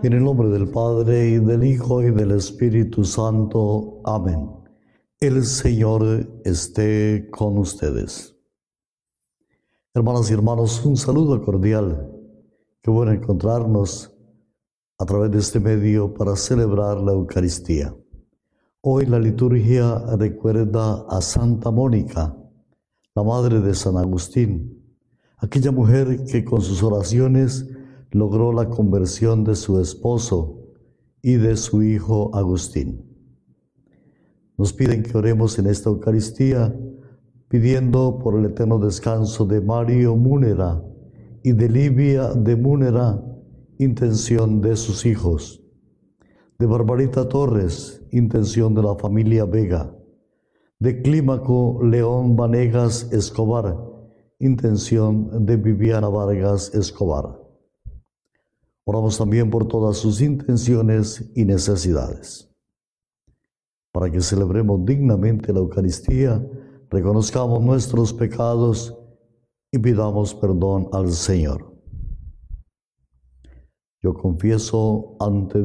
En el nombre del Padre, y del Hijo, y del Espíritu Santo. Amén. El Señor esté con ustedes. Hermanas y hermanos, un saludo cordial. Qué bueno encontrarnos a través de este medio para celebrar la Eucaristía. Hoy la liturgia recuerda a Santa Mónica, la madre de San Agustín, aquella mujer que con sus oraciones logró la conversión de su esposo y de su hijo Agustín. Nos piden que oremos en esta Eucaristía, pidiendo por el eterno descanso de Mario Múnera y de Livia de Múnera, intención de sus hijos, de Barbarita Torres, intención de la familia Vega, de Clímaco León Vanegas Escobar, intención de Viviana Vargas Escobar. Oramos también por todas sus intenciones y necesidades. Para que celebremos dignamente la Eucaristía, reconozcamos nuestros pecados y pidamos perdón al Señor. Yo confieso ante